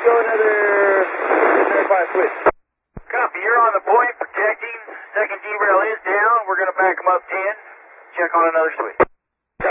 go another 5 switch. Copy, you're on the point, protecting. Second G-rail is down. We're going to back them up 10. Check on another switch.